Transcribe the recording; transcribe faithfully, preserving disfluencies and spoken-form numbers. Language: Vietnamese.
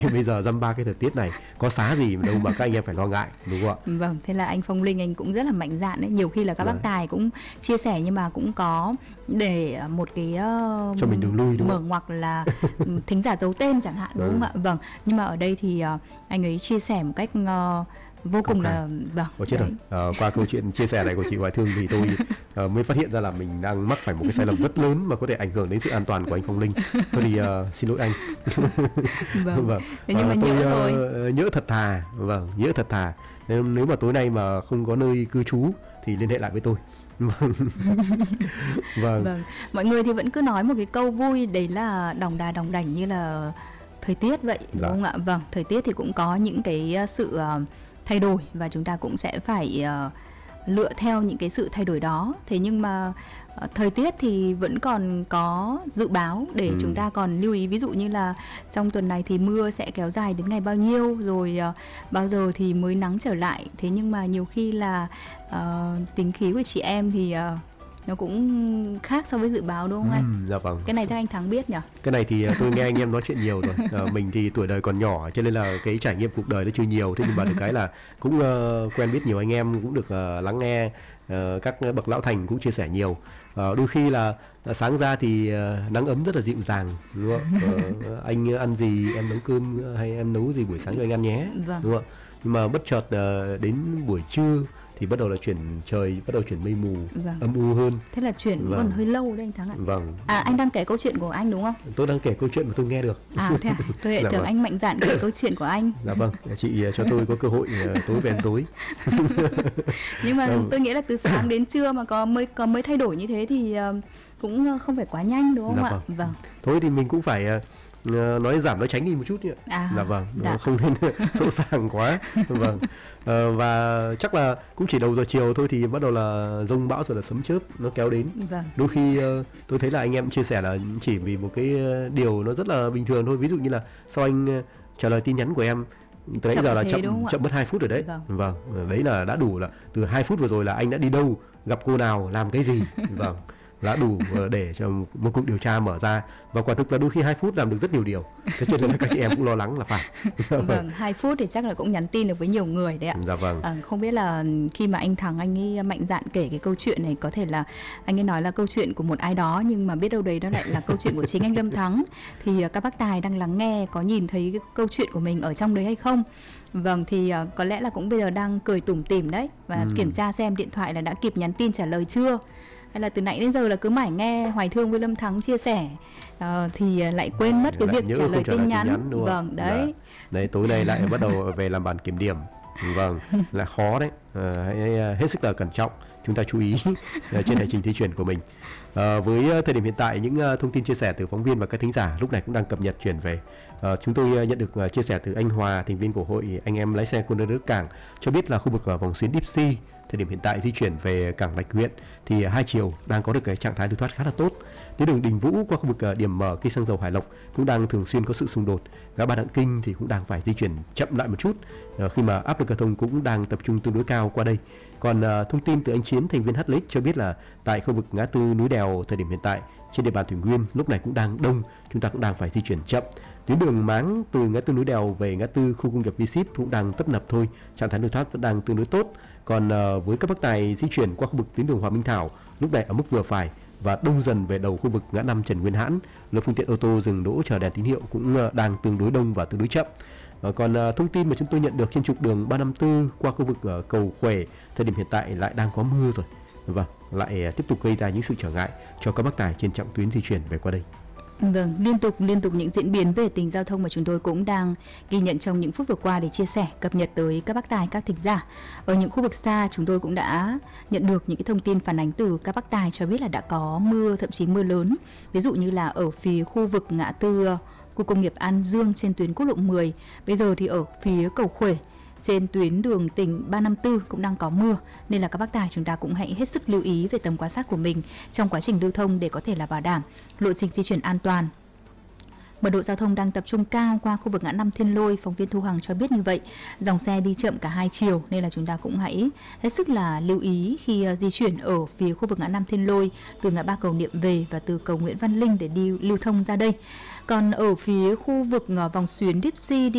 Bây giờ dăm ba cái thời tiết này có xá gì mà đâu mà các anh em phải lo ngại, đúng không ạ? Vâng, thế là anh Phong Linh anh cũng rất là mạnh dạn đấy. Nhiều khi là các Đấy. bác tài cũng chia sẻ nhưng mà cũng có để một cái uh, cho mình đường lui, đúng mở không? ngoặc là thính giả giấu tên chẳng hạn, đúng Ừ. không ạ? Vâng, nhưng mà ở đây thì uh, anh ấy chia sẻ một cách uh, vô cùng là vâng. Ôi chết rồi. À, qua câu chuyện chia sẻ này của chị Hoài Thương thì tôi uh, mới phát hiện ra là mình đang mắc phải một cái sai lầm rất lớn mà có thể ảnh hưởng đến sự an toàn của anh Phong Linh. Thôi thì uh, xin lỗi anh. Vâng. Vâng. Thế nhưng mà uh, tôi nhỡ uh, rồi. nhỡ thật thà, vâng, nhỡ thật thà. Nếu, nếu mà tối nay mà không có nơi cư trú thì liên hệ lại với tôi. Vâng. Vâng. Mọi người thì vẫn cứ nói một cái câu vui, đấy là đòng đà đòng đảnh như là thời tiết vậy, đúng Dạ. không ạ? Vâng, thời tiết thì cũng có những cái sự uh, thay đổi và chúng ta cũng sẽ phải uh, lựa theo những cái sự thay đổi đó. Thế nhưng mà uh, thời tiết thì vẫn còn có dự báo để ừ. chúng ta còn lưu ý. Ví dụ như là trong tuần này thì mưa sẽ kéo dài đến ngày bao nhiêu, rồi uh, bao giờ thì mới nắng trở lại. Thế nhưng mà nhiều khi là uh, tính khí của chị em thì uh, nó cũng khác so với dự báo, đúng không anh? Ừ, dạ vâng. Cái này chắc anh Thắng biết nhỉ? Cái này thì tôi nghe anh em nói chuyện nhiều rồi. À, mình thì tuổi đời còn nhỏ cho nên là cái trải nghiệm cuộc đời nó chưa nhiều. Thế nhưng mà được cái là cũng uh, quen biết nhiều anh em, cũng được uh, lắng nghe uh, các bậc lão thành cũng chia sẻ nhiều. Uh, đôi khi là uh, sáng ra thì uh, nắng ấm rất là dịu dàng, đúng không? Uh, anh ăn gì, em nấu cơm hay em nấu gì buổi sáng cho anh ăn nhé, vâng. đúng không? Nhưng mà bất chợt uh, đến buổi trưa thì bắt đầu là chuyển trời, bắt đầu chuyển mây mù, vâng. âm u hơn. Thế là chuyển vâng. còn hơi lâu đấy anh Thắng ạ. Vâng. À, anh đang kể câu chuyện của anh đúng không? Tôi đang kể câu chuyện mà tôi nghe được. À thế à? Tôi lại dạ tưởng vâng. anh mạnh dạn kể câu chuyện của anh. Dạ vâng, chị cho tôi có cơ hội tối về ăn tối. Nhưng mà ừ. tôi nghĩ là từ sáng đến trưa mà có mới có mới thay đổi như thế thì uh, cũng không phải quá nhanh, đúng không dạ ạ? Vâng. vâng. Thôi thì mình cũng phải uh, nói giảm nói tránh đi một chút nhỉ. À, dạ vâng, dạ. không nên sỗ sàng quá. Vâng. Uh, và chắc là cũng chỉ đầu giờ chiều thôi thì bắt đầu là dông bão rồi là sấm chớp nó kéo đến. Vâng. Đôi khi uh, tôi thấy là anh em chia sẻ là chỉ vì một cái điều nó rất là bình thường thôi. Ví dụ như là sau anh uh, trả lời tin nhắn của em từ nãy giờ là chậm chậm mất hai phút rồi đấy. Vâng. vâng, đấy là đã đủ, là từ hai phút vừa rồi là anh đã đi đâu, gặp cô nào, làm cái gì. Vâng. Đã đủ để cho một cuộc điều tra mở ra, và quả thực là đôi khi hai phút làm được rất nhiều điều. Thế cho nên là các chị em cũng lo lắng là phải. Vâng, hai phút thì chắc là cũng nhắn tin được với nhiều người đấy ạ. Dạ vâng. À, không biết là khi mà anh Thắng anh ấy mạnh dạn kể cái câu chuyện này, có thể là anh ấy nói là câu chuyện của một ai đó, nhưng mà biết đâu đấy nó lại là câu chuyện của chính anh Lâm Thắng. Thì các bác tài đang lắng nghe có nhìn thấy cái câu chuyện của mình ở trong đấy hay không? Vâng, thì uh, có lẽ là cũng bây giờ đang cười tủm tỉm đấy, và ừ. kiểm tra xem điện thoại là đã kịp nhắn tin trả lời chưa, hay là từ nãy đến giờ là cứ mãi nghe Hoài Thương với Lâm Thắng chia sẻ uh, thì lại quên à, mất cái việc trả lời, trả lời tin nhắn. Tin nhắn vâng, đấy. Dạ. Đấy, tối nay lại bắt đầu về làm bản kiểm điểm. Vâng, là khó đấy. À, hãy hết sức là cẩn trọng, chúng ta chú ý trên hành trình di chuyển của mình. À, với thời điểm hiện tại, những thông tin chia sẻ từ phóng viên và các thính giả lúc này cũng đang cập nhật chuyển về. À, chúng tôi nhận được chia sẻ từ anh Hòa, thành viên của hội anh em lái xe container cảng, cho biết là khu vực vòng xuyến Deep Sea thời điểm hiện tại di chuyển về cảng Lạch Huyện thì hai chiều đang có được cái trạng thái lưu thoát khá là tốt. Tuyến đường Đình Vũ qua khu vực điểm mở cây xăng dầu Hải Lộc cũng đang thường xuyên có sự xung đột. Ngã ba Đặng Kinh thì cũng đang phải di chuyển chậm lại một chút uh, khi mà áp lực giao thông cũng đang tập trung tương đối cao qua đây. Còn uh, thông tin từ anh Chiến, thành viên hát lờ ích, cho biết là tại khu vực ngã tư núi Đèo thời điểm hiện tại trên địa bàn Thủy Nguyên lúc này cũng đang đông, chúng ta cũng đang phải di chuyển chậm. Tuyến đường Máng từ ngã tư núi Đèo về ngã tư khu công nghiệp V ship cũng đang tấp nập thôi, trạng thái lưu thoát vẫn đang tương đối tốt. Còn uh, với các bác tài di chuyển qua khu vực tuyến đường Hòa Minh Thảo lúc này ở mức vừa phải và đông dần về đầu khu vực ngã năm Trần Nguyên Hãn, lượng phương tiện ô tô dừng đỗ chờ đèn tín hiệu cũng uh, đang tương đối đông và tương đối chậm. Uh, còn uh, thông tin mà chúng tôi nhận được trên trục đường ba năm tư qua khu vực uh, cầu Khuể thời điểm hiện tại lại đang có mưa rồi, vâng, lại uh, tiếp tục gây ra những sự trở ngại cho các bác tài trên chặng tuyến di chuyển về qua đây. Vâng, liên tục liên tục những diễn biến về tình giao thông mà chúng tôi cũng đang ghi nhận trong những phút vừa qua để chia sẻ, cập nhật tới các bác tài, các thính giả. Ở những khu vực xa, chúng tôi cũng đã nhận được những cái thông tin phản ánh từ các bác tài cho biết là đã có mưa, thậm chí mưa lớn. Ví dụ như là ở phía khu vực ngã tư khu công nghiệp An Dương trên tuyến quốc lộ mười. Bây giờ thì ở phía cầu Khuể trên tuyến đường tỉnh ba năm tư cũng đang có mưa, nên là các bác tài chúng ta cũng hãy hết sức lưu ý về tầm quan sát của mình trong quá trình lưu thông để có thể là bảo đảm lộ trình di chuyển an toàn. Mật độ giao thông đang tập trung cao qua khu vực ngã năm Thiên Lôi, phóng viên Thu Hằng cho biết như vậy. Dòng xe đi chậm cả hai chiều nên là chúng ta cũng hãy hết sức là lưu ý khi uh, di chuyển ở phía khu vực ngã năm Thiên Lôi từ ngã ba cầu Niệm về và từ cầu Nguyễn Văn Linh để đi lưu thông ra đây. Còn ở phía khu vực uh, vòng xuyến Deep Sea đi